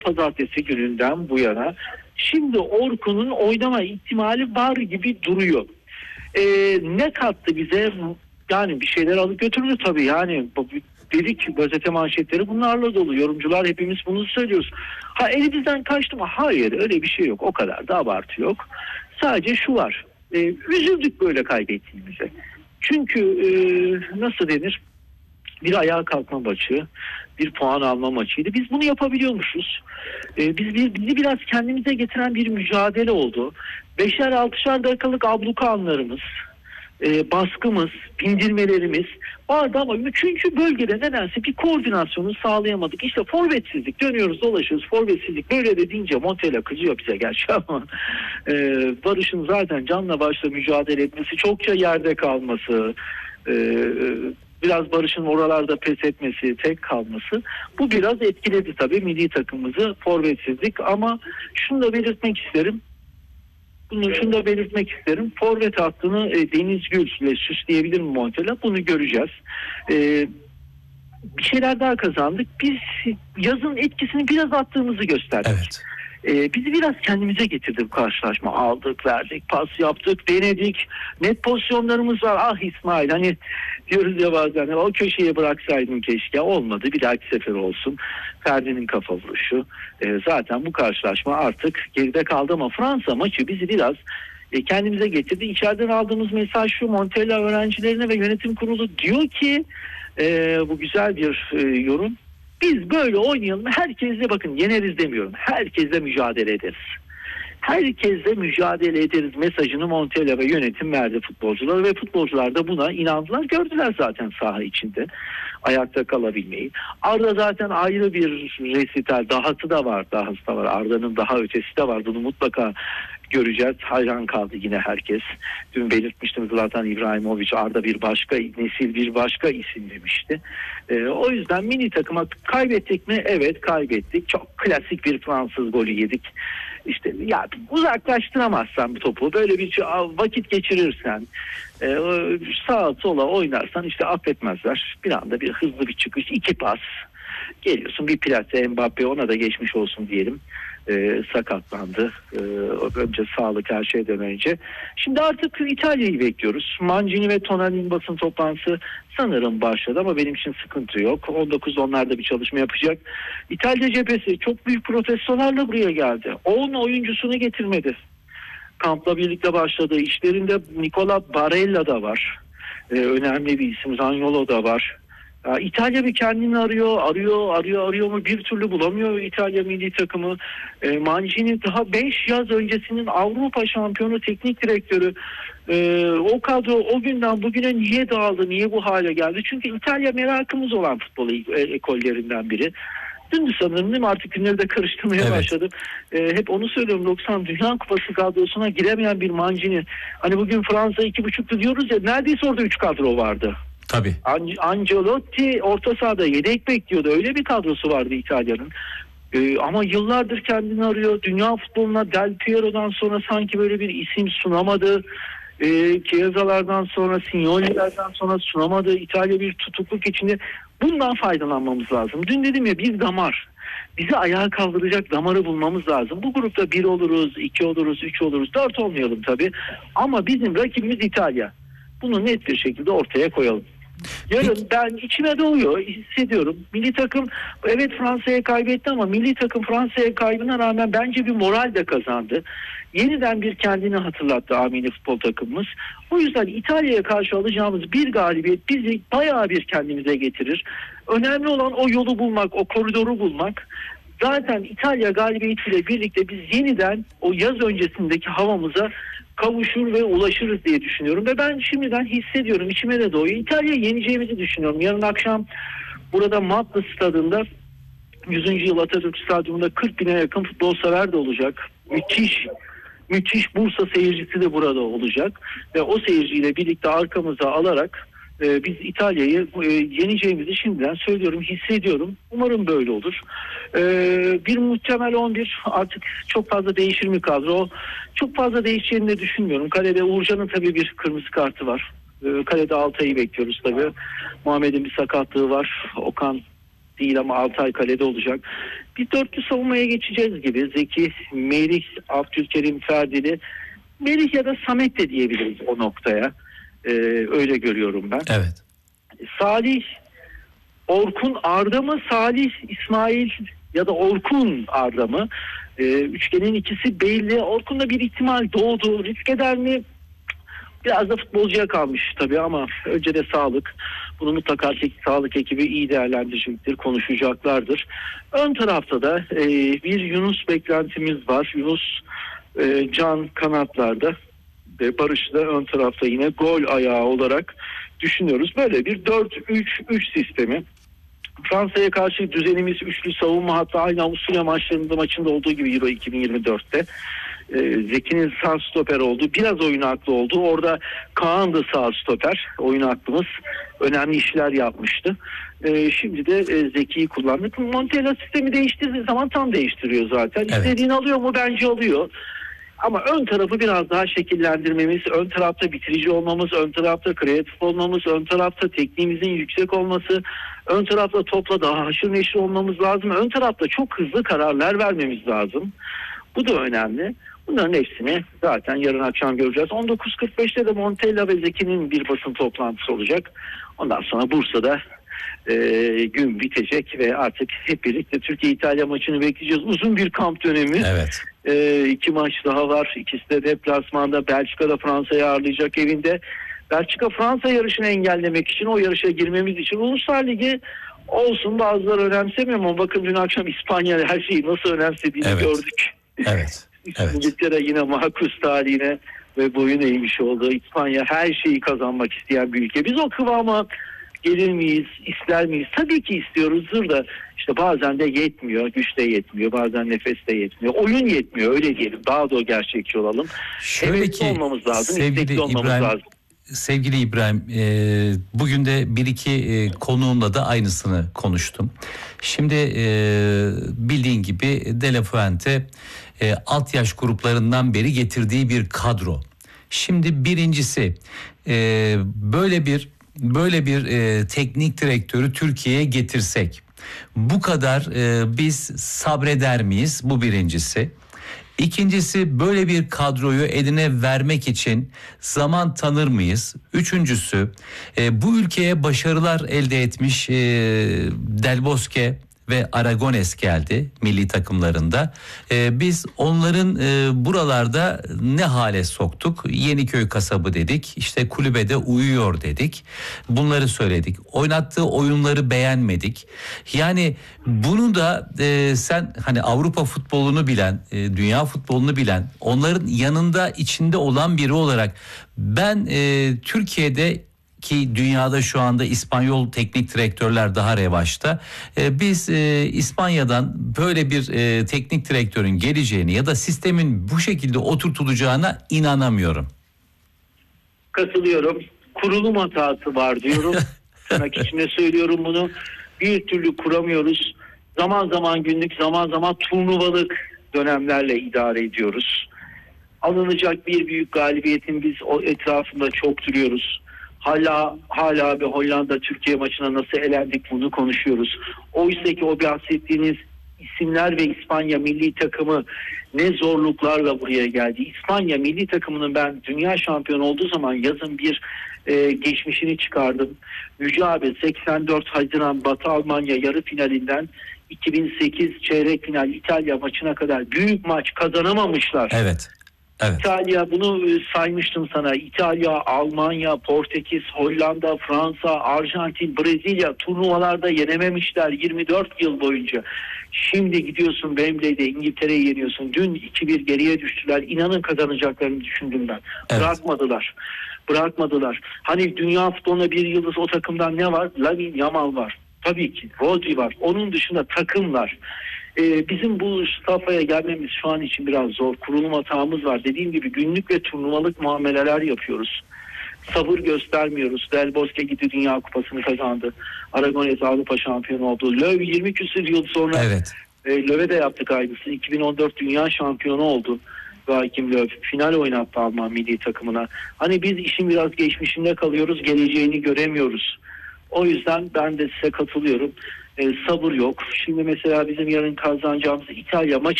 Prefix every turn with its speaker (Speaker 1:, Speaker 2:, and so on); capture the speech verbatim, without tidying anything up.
Speaker 1: Pazartesi gününden bu yana şimdi Orkun'un oynama ihtimali var gibi duruyor. Ee, ne kattı bize? Yani bir şeyler alıp götürdü tabii. Yani dedik, gazete manşetleri bunlarla dolu. Yorumcular hepimiz bunu söylüyoruz. Ha, elimizden kaçtı mı? Hayır, öyle bir şey yok. O kadar da abartı yok. Sadece şu var. Ee, üzüldük böyle kaybettiğimize. Çünkü e, nasıl denir? Bir ayağa kalkma maçı, bir puan alma maçıydı. Biz bunu yapabiliyormuşuz. Ee, biz bir, bizi biraz kendimize getiren bir mücadele oldu. Beşer altışar dakikalık abluka anlarımız, e, baskımız, bindirmelerimiz vardı ama üçüncü bölgede nedense bir koordinasyonu sağlayamadık. İşte forvetsizlik, dönüyoruz dolaşıyoruz, forvetsizlik böyle de deyince Montella kızıyor bize gerçi ama e, Barış'ın zaten canla başla mücadele etmesi, çokça yerde kalması, e, biraz Barış'ın oralarda pes etmesi, tek kalması, bu biraz etkiledi tabii milli takımımızı, forvetsizlik. Ama şunu da belirtmek isterim. Bunu şunu da belirtmek isterim. Forvet hattını e, Deniz Gül'le süsleyebilir mi Montella? Bunu göreceğiz. E, bir şeyler daha kazandık. Biz yazın etkisini biraz attığımızı gösterdik.
Speaker 2: Evet.
Speaker 1: Ee, bizi biraz kendimize getirdi bu karşılaşma. Aldık, verdik, pas yaptık, denedik. Net pozisyonlarımız var. Ah İsmail, hani diyoruz ya bazen, o köşeye bıraksaydım keşke. Olmadı, bir dahaki sefer olsun. Ferdi'nin kafa vuruşu. Ee, zaten bu karşılaşma artık geride kaldı ama Fransa maçı bizi biraz e, kendimize getirdi. İçeriden aldığımız mesaj şu: Montella öğrencilerine ve yönetim kurulu diyor ki, e, bu güzel bir e, yorum. Biz böyle oynayalım. Herkesle, bakın yeneriz demiyorum, herkesle mücadele ederiz. Herkesle mücadele ederiz mesajını Montella ve yönetim verdi futbolculara ve futbolcular da buna inandılar. Gördüler zaten saha içinde ayakta kalabilmeyi. Arda zaten ayrı bir resital, dahası da var, dahası da var. Arda'nın daha ötesi de var. Bunu mutlaka göreceğiz. Hayran kaldı yine herkes. Dün belirtmiştim, Zlatan İbrahimovic Arda bir başka nesil, bir başka isim demişti. Ee, o yüzden milli takıma kaybettik mi? Evet, kaybettik. Çok klasik bir Fransız golü yedik. İşte ya, uzaklaştıramazsan bu topu, böyle bir vakit geçirirsen, e, sağa sola oynarsan işte affetmezler. Bir anda bir hızlı bir çıkış, iki pas geliyorsun, bir plase Mbappe, ona da geçmiş olsun diyelim. E, sakatlandı. E, önce sağlık, her şeyden önce. Şimdi artık İtalya'yı bekliyoruz. Mancini ve Tonali'nin basın toplantısı sanırım başladı ama benim için sıkıntı yok. on dokuz onlarda bir çalışma yapacak. İtalya cephesi çok büyük protestlarla buraya geldi. on oyuncusunu getirmedi. Kampla birlikte başladı. İşlerinde Nicola Barella da var. E, önemli bir isim. Zaniolo da var. Ya, İtalya bir kendini arıyor, arıyor, arıyor, arıyor mu bir türlü bulamıyor İtalya milli takımı. E, Mancini daha beş yaz öncesinin Avrupa şampiyonu teknik direktörü. E, o kadro o günden bugüne niye dağıldı, niye bu hale geldi? Çünkü İtalya merakımız olan futbol ekollerinden biri. Dün sanırım değil mi, artık günleri de karıştırmaya evet. başladım. Ee, hep onu söylüyorum, doksan Dünya Kupası kadrosuna giremeyen bir Mancini. Hani bugün Fransa iki buçuktu diyoruz ya, neredeyse orada üç kadro vardı.
Speaker 2: Tabii.
Speaker 1: An- Ancelotti orta sahada yedek bekliyordu. Öyle bir kadrosu vardı İtalya'nın. Ee, ama yıllardır kendini arıyor. Dünya futboluna Del Piero'dan sonra sanki böyle bir isim sunamadı. Ee, Chiesa'lardan sonra, Signoli'lerden sonra sunamadı. İtalya bir tutukluk içinde. Bundan faydalanmamız lazım. Dün dedim ya, bir damar. Bizi ayağa kaldıracak damarı bulmamız lazım. Bu grupta bir oluruz, iki oluruz, üç oluruz, dört olmayalım tabii. Ama bizim rakibimiz İtalya. Bunu net bir şekilde ortaya koyalım. Yarın ben içime doğuyor, hissediyorum. Milli takım evet Fransa'ya kaybetti ama milli takım Fransa'ya kaybına rağmen bence bir moral de kazandı. Yeniden bir kendini hatırlattı Amini futbol takımımız. O yüzden İtalya'ya karşı alacağımız bir galibiyet bizi bayağı bir kendimize getirir. Önemli olan o yolu bulmak, o koridoru bulmak. Zaten İtalya galibiyetiyle birlikte biz yeniden o yaz öncesindeki havamıza kavuşur ve ulaşırız diye düşünüyorum. Ve ben şimdiden hissediyorum, içime de doğuyor. İtalya'yı yeneceğimizi düşünüyorum. Yarın akşam burada Matlı Stadı'nda, yüzüncü yıl Atatürk Stadyumunda kırk bine yakın futbol sever de olacak. Müthiş, müthiş Bursa seyircisi de burada olacak. Ve o seyirciyle birlikte arkamıza alarak e, biz İtalya'yı e, yeneceğimizi şimdiden söylüyorum, hissediyorum. Umarım böyle olur. E, bir muhtemel on bir, artık çok fazla değişir mi kadro? Çok fazla değişeceğini de düşünmüyorum. Kalede Uğurcan'ın tabii bir kırmızı kartı var. E, kalede Altay'ı bekliyoruz tabii. Muhammed'in bir sakatlığı var. Okan değil ama Altay kalede olacak. bir dörtlü savunmaya geçeceğiz gibi. Zeki, Melih, Abdülkerim, Ferdili. Melih ya da Samet de diyebiliriz o noktaya. Ee, öyle görüyorum ben.
Speaker 2: Evet.
Speaker 1: Salih, Orkun, Arda mı? Salih, İsmail ya da Orkun, Arda mı? Ee, üçgenin ikisi belli. Orkun'da bir ihtimal doğdu. Risk eder mi? Biraz da futbolcuya kalmış tabii ama önce de sağlık. Bunu mutlaka teknik sağlık ekibi iyi değerlendirecektir, konuşacaklardır. Ön tarafta da e, bir Yunus beklentimiz var. Yunus e, Can kanatlarda ve Barış da ön tarafta yine gol ayağı olarak düşünüyoruz. Böyle bir dört üç üç sistemi. Fransa'ya karşı düzenimiz üçlü savunma, hatta aynı Avusturya maçlarında maçında olduğu gibi Euro iki bin yirmi dörtte. Ee, Zeki'nin sağ stoper oldu. Biraz oyun aklı oldu. Orada Kaan da sağ stoper. Oyun aklımız önemli işler yapmıştı. Ee, şimdi de e, Zeki'yi kullandık. Montella sistemi değiştirdiği zaman tam değiştiriyor zaten. Evet. İstediğini alıyor mu? Bence alıyor. Ama ön tarafı biraz daha şekillendirmemiz, ön tarafta bitirici olmamız, ön tarafta kreatif olmamız, ön tarafta tekniğimizin yüksek olması, ön tarafta topla daha haşır neşir olmamız lazım. Ön tarafta çok hızlı kararlar vermemiz lazım. Bu da önemli. Bunların hepsini zaten yarın akşam göreceğiz. on dokuz kırk beşte de Montella ve Zeki'nin bir basın toplantısı olacak. Ondan sonra Bursa'da e, gün bitecek ve artık hep birlikte Türkiye-İtalya maçını bekleyeceğiz. Uzun bir kamp dönemi.
Speaker 2: Evet.
Speaker 1: E, iki maç daha var. İkisi de deplasmanda. Belçika'da Fransa'yı ağırlayacak evinde. Belçika-Fransa yarışını engellemek için, o yarışa girmemiz için Uluslar Ligi olsun, bazıları önemsemiyor ama bakın dün akşam İspanya her şeyi nasıl önemsediğini evet. gördük.
Speaker 2: Evet. Evet.
Speaker 1: İngiltere yine makus tarihine ve boyun eğmiş oldu. İspanya her şeyi kazanmak isteyen bir ülke. Biz o kıvama gelir miyiz, ister miyiz? Tabii ki istiyoruzdur da işte bazen de yetmiyor, güç de yetmiyor, bazen nefes de yetmiyor, oyun yetmiyor, öyle diyelim. Daha da gerçekçi olalım.
Speaker 2: Şöyle ki
Speaker 1: olmamız lazım,
Speaker 2: sevgili
Speaker 1: olmamız
Speaker 2: İbrahim,
Speaker 1: lazım.
Speaker 2: Sevgili İbrahim, e, bugün de bir iki e, konuğumla da aynısını konuştum. Şimdi e, bildiğin gibi De La Fuente e, alt yaş gruplarından beri getirdiği bir kadro. Şimdi birincisi e, böyle bir böyle bir e, teknik direktörü Türkiye'ye getirsek bu kadar e, biz sabreder miyiz? Bu birincisi. İkincisi, böyle bir kadroyu eline vermek için zaman tanır mıyız? Üçüncüsü, e, bu ülkeye başarılar elde etmiş e, Del Bosque ve Aragones geldi milli takımlarında. Ee, biz onların e, buralarda ne hale soktuk? Yeniköy kasabı dedik, işte kulübede uyuyor dedik. Bunları söyledik. Oynattığı oyunları beğenmedik. Yani bunu da e, sen hani Avrupa futbolunu bilen, e, dünya futbolunu bilen, onların yanında içinde olan biri olarak ben e, Türkiye'de, ki dünyada şu anda İspanyol teknik direktörler daha revaçta. Ee, biz e, İspanya'dan böyle bir e, teknik direktörün geleceğini ya da sistemin bu şekilde oturtulacağına inanamıyorum.
Speaker 1: Katılıyorum. Kurulum hatası var diyorum. Tırnak içinde söylüyorum bunu. Bir türlü kuramıyoruz. Zaman zaman günlük, zaman zaman turnuvalık dönemlerle idare ediyoruz. Alınacak bir büyük galibiyetin biz o etrafında çok duruyoruz. Hala hala bir Hollanda Türkiye maçına nasıl elendik bunu konuşuyoruz. Oysa ki o bahsettiğiniz isimler ve İspanya milli takımı ne zorluklarla buraya geldi. İspanya milli takımının ben dünya şampiyonu olduğu zaman yazın bir e, geçmişini çıkardım. Yüce abi seksen dört Haziran Batı Almanya yarı finalinden iki bin sekiz çeyrek final İtalya maçına kadar büyük maç kazanamamışlar.
Speaker 2: Evet. Evet.
Speaker 1: İtalya, bunu saymıştım sana. İtalya, Almanya, Portekiz, Hollanda, Fransa, Arjantin, Brezilya turnuvalarda yenememişler yirmi dört yıl boyunca. Şimdi gidiyorsun Wembley'de İngiltere'yi yeniyorsun. Dün iki bir geriye düştüler. İnanın kazanacaklarını düşündüm ben. Evet. Bırakmadılar. Bırakmadılar. Hani dünya futboluna bir yıldız o takımdan ne var? Lamine Yamal var. Tabii ki. Rodri var. Onun dışında takımlar. Ee, bizim bu safhaya gelmemiz şu an için biraz zor. Kurulum hatamız var. Dediğim gibi günlük ve turnuvalık muameleler yapıyoruz. Sabır göstermiyoruz. Del Bosque gitti, Dünya Kupası'nı kazandı. Aragones Avrupa şampiyonu oldu. Löw yirmi küsur yıl sonra
Speaker 2: evet.
Speaker 1: e, Löw'e de yaptık aynısını. iki bin on dört Dünya şampiyonu oldu. Joachim Löw final oynattı Alman milli takımına. Hani biz işin biraz geçmişinde kalıyoruz. Geleceğini göremiyoruz. O yüzden ben de size katılıyorum. E, sabır yok. Şimdi mesela bizim yarın kazanacağımız İtalya maçı